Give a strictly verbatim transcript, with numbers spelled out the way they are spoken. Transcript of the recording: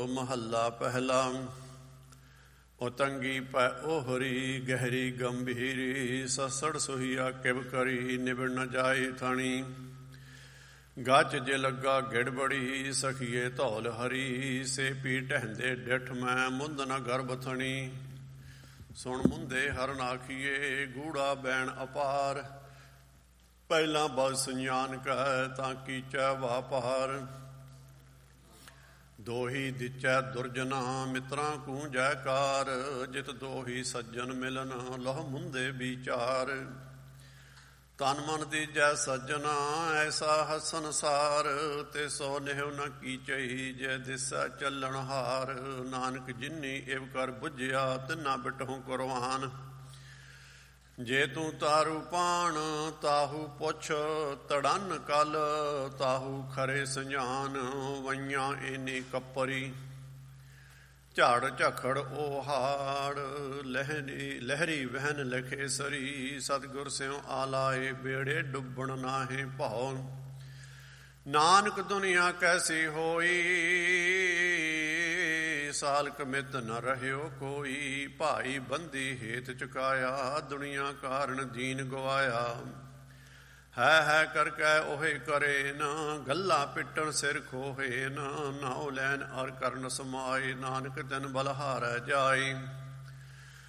ਮਹੱਲਾ ਪਹਿਲਾ। ਉਤੰਗੀ ਪੈ ਓਹਰੀ ਗਹਿਰੀ ਗੰਭੀਰੀ, ਸਸੜ ਸੁਹੀਆ ਕਿਵ ਕਰੀ ਨਿਬੜ ਨ ਜਾਏ ਥਣੀ। ਗੱਚ ਜੇ ਲੱਗਾ ਗਿੜਬੜੀ ਸਖੀਏ ਧੌਲ ਹਰੀ, ਸੇ ਪੀ ਟਹਿੰਦੇ ਡਿੱਠ ਮੈਂ ਮੁੰਦ ਨ ਗਰਭ ਥਣੀ। ਸੁਣ ਮੁੰਦੇ ਹਰਨ ਆਖੀਏ ਗੂੜਾ ਬੈਣ ਅਪਾਰ, ਪਹਿਲਾਂ ਬਸ ਸੰਜਾਨ ਕਹਿ ਤਾਂ ਕੀਚੈ ਵਾਪਾਰ। ਦੋਹੀ ਦਿਚੈ ਦੁਰਜਨਾ ਮਿੱਤਰਾਂ ਕੂ ਜੈਕਾਰ, ਜਿਤ ਦੋਹੀ ਸੱਜਣ ਮਿਲਨ ਲਹ ਮੁੰਦੇ ਵਿਚਾਰ। ਤਨ ਮਨ ਦੀਜੈ ਸੱਜਣਾ ਐਸਾ ਹਸਨਸਾਰ, ਤੇ ਸੋ ਨਿਹਵ ਨ ਕੀਚਈ ਜੈ ਦਿਸੈ ਚੱਲਣ ਹਾਰ। ਨਾਨਕ ਜਿਨੀ ਇਵ ਕਰ ਬੁਝਿਆ ਤਿਨਾ ਬਿਟਹੁ ਕੁਰਬਾਨ। ਜੇ ਤੂੰ ਤਾਰੂ ਪਾਣ ਤਾਹੂ ਪੁੱਛ ਤੜਨ ਕਲ, ਤਾਹੂ ਖਰੇ ਸੰਜਾਨ ਵਈਆਂ ਏਨੀ ਕੱਪਰੀ। ਝਾੜ ਝਖੜ ਓਹਾੜ ਲਹਿਰੀ ਲਹਿਰੀ ਵਹਿਨ ਲਖੇ ਸਰੀ, ਸਤਿਗੁਰ ਸਿਉ ਆਲਾਏ ਬੇੜੇ ਡੁੱਬਣ ਨਾਹੇ ਭਾਉ। ਨਾਨਕ ਦੁਨੀਆ ਕੈਸੀ ਹੋਈ ਸਾਲਕ ਮਿਤ ਨ ਰਹਿਓ ਕੋਈ। ਭਾਈ ਬੰਦੀ ਹੇਤ ਚੁਕਾਇਆ ਦੁਨੀਆ ਕਾਰਨ ਦੀਨ ਗਵਾਇਆ। ਹੈ ਹੈ ਕਰ ਕੈ ਉਹੇ ਕਰੇ ਨਾ, ਗੱਲਾ ਪਿੱਟਣ ਸਿਰ ਖੋਹੇ ਨਾ। ਨਾਉ ਲੈਣ ਅਰ ਕਰਨ ਸਮਾਏ, ਨਾਨਕ ਤਨ ਬਲਹਾਰੈ ਜਾਏ।